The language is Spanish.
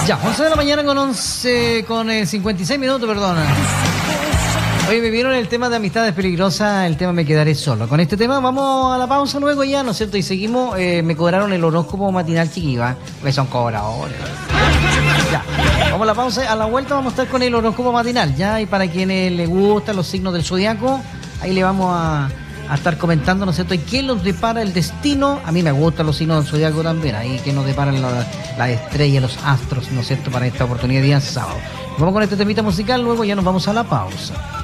Ya, 11 de la mañana con 56 minutos, perdona. Oye, me vieron el tema de amistades peligrosas, el tema me quedaré solo. Con este tema vamos a la pausa luego ya, ¿no es cierto? Y seguimos, me cobraron el horóscopo matinal chiquiva, que son cobradores. Ya, vamos a la pausa, a la vuelta vamos a estar con el horóscopo matinal, ya, y para quienes les gustan los signos del zodiaco, ahí le vamos a estar comentando, ¿no es cierto? ¿Y qué nos depara el destino? A mí me gustan los signos del zodiaco también, ahí que nos deparan las estrellas, los astros, ¿no es cierto? Para esta oportunidad de día sábado. Vamos con este temita musical, luego ya nos vamos a la pausa.